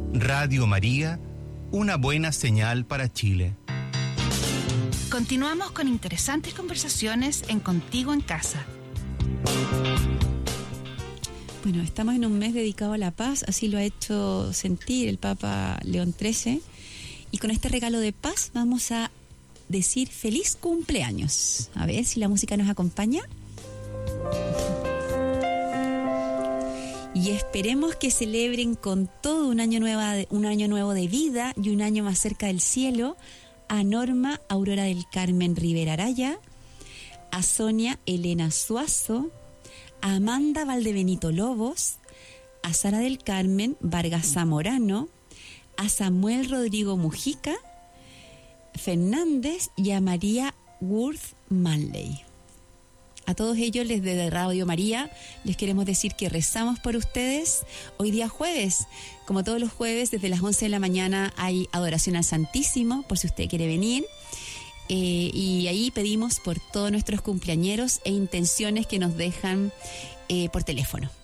Radio María, una buena señal para Chile. Continuamos con interesantes conversaciones en Contigo en Casa. Bueno, estamos en un mes dedicado a la paz, así lo ha hecho sentir el Papa León XIII. Y con este regalo de paz vamos a decir feliz cumpleaños. A ver si la música nos acompaña. Y esperemos que celebren con todo un año nuevo de vida y un año más cerca del cielo a Norma Aurora del Carmen Rivera Araya, a Sonia Elena Suazo, a Amanda Valdebenito Lobos, a Sara del Carmen Vargas Zamorano, a Samuel Rodrigo Mujica Fernández y a María Worth Manley. A todos ellos, desde Radio María, les queremos decir que rezamos por ustedes. Hoy día jueves, como todos los jueves, desde las 11 de la mañana hay adoración al Santísimo, por si usted quiere venir. Y ahí pedimos por todos nuestros cumpleañeros e intenciones que nos dejan por teléfono.